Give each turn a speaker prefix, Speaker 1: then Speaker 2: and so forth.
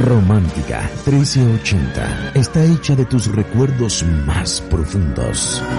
Speaker 1: Romántica 1380 está hecha de tus recuerdos más profundos.